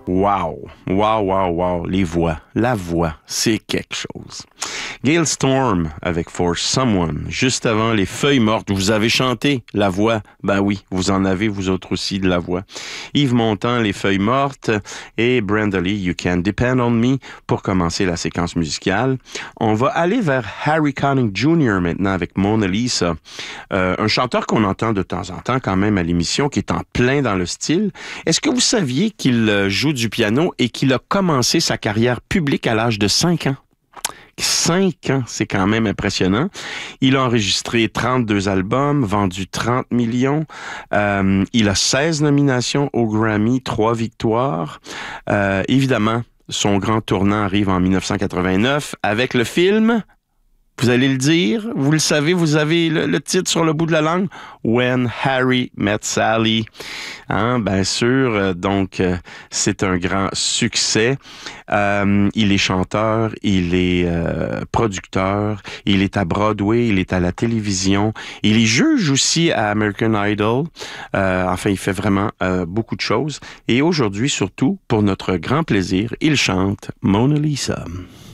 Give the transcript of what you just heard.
Wow! Wow, wow, wow! Les voix, la voix, c'est quelque chose. Gail Storm avec For Someone, juste avant Les Feuilles Mortes. Vous avez chanté la voix. Ben oui, vous en avez vous autres aussi de la voix. Yves Montand, Les Feuilles Mortes et Brenda Lee, You Can Depend on Me pour commencer la séquence musicale. On va aller vers Harry Connick Jr. maintenant avec Mona Lisa. Un chanteur qu'on entend de temps en temps quand même à l'émission, qui est en plein dans le style. Est-ce que vous saviez qu'il joue du piano et qu'il a commencé sa carrière publique à l'âge de 5 ans? 5 ans, c'est quand même impressionnant. Il a enregistré 32 albums, vendu 30 millions. Il a 16 nominations au Grammy, 3 victoires. Évidemment, son grand tournant arrive en 1989 avec le film... Vous allez le dire, vous le savez, vous avez le titre sur le bout de la langue. When Harry Met Sally. Hein, bien sûr, donc c'est un grand succès. Il est chanteur, il est producteur, il est à Broadway, il est à la télévision. Il est juge aussi à American Idol. Enfin, il fait vraiment beaucoup de choses. Et aujourd'hui, surtout, pour notre grand plaisir, il chante Mona Lisa.